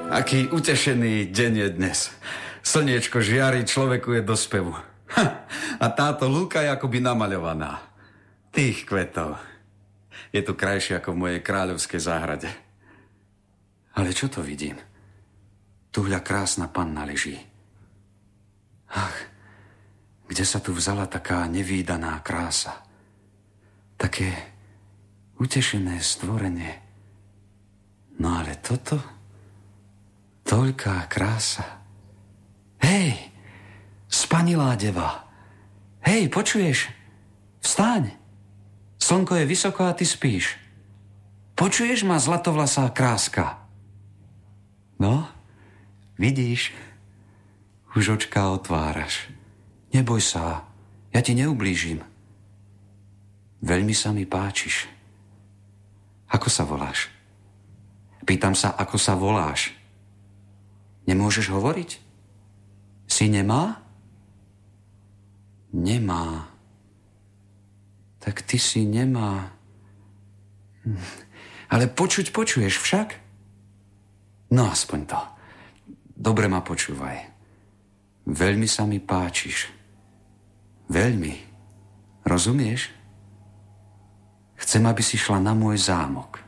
Aký utešený deň je dnes. Slniečko žiari, človeku je do spevu. A táto lúka je akoby namaľovaná. Tých kvetov. Je tu krajšie ako v mojej kráľovskej záhrade. Ale čo to vidím? Tuhľa krásna panna leží. Ach, kde sa tu vzala taká nevídaná krása? Také utešené stvorenie. No ale toto? Toľká krása. Hej, spanilá deva. Hej, počuješ? Vstaň. Slnko je vysoko a ty spíš. Počuješ ma, zlatovlasá kráska? No, vidíš? Už očká otváraš. Neboj sa, ja ti neublížim. Veľmi sa mi páčiš. Ako sa voláš? Pýtam sa, ako sa voláš. Nemôžeš hovoriť? Si nemá? Nemá. Tak ty si nemá. Ale počuješ však? No aspoň to. Dobre ma počúvaj. Veľmi sa mi páčiš. Veľmi. Rozumieš? Chcem, aby si šla na môj zámok.